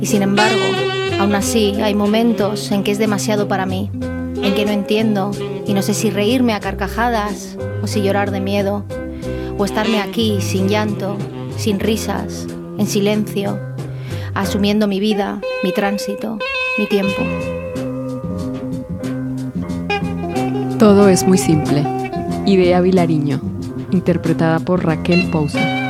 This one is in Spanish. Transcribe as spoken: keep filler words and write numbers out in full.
Y sin embargo, aún así hay momentos en que es demasiado para mí, en que no entiendo y no sé si reírme a carcajadas o si llorar de miedo, o estarme aquí sin llanto, sin risas, en silencio, asumiendo mi vida, mi tránsito, mi tiempo. Todo es muy simple. Idea Vilariño, interpretada por Raquel Pousa.